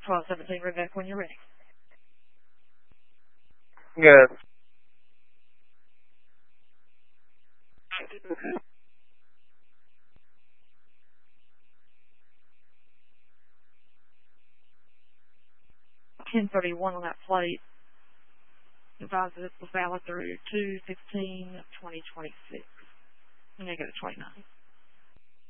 1217, Rebecca, when you're ready. Yes. $10.31 on that plate. Advised that it was valid through 2/15/2026. Negative 29.